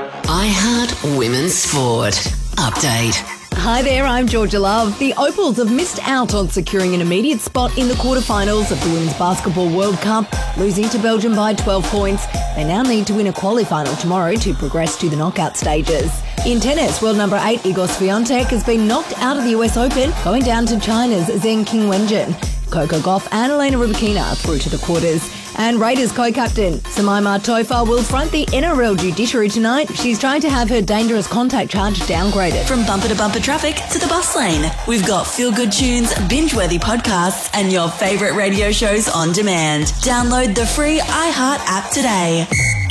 iHeart Women's Sport. Update. Hi there, I'm Georgia Love. The Opals have missed out on securing an immediate spot in the quarterfinals of the Women's Basketball World Cup, losing to Belgium by 12 points. They now need to win a quali-final tomorrow to progress to the knockout stages. In tennis, world number 8 Igor Swiatek has been knocked out of the US Open, going down to China's Zheng Qinwenjin. Coco Gauff and Elena Rybakina through to the quarters. And Raiders co-captain Samaima Tofa will front the NRL judiciary tonight. She's trying to have her dangerous contact charge downgraded. From bumper to bumper traffic to the bus lane, we've got feel-good tunes, binge-worthy podcasts, and your favourite radio shows on demand. Download the free iHeart app today.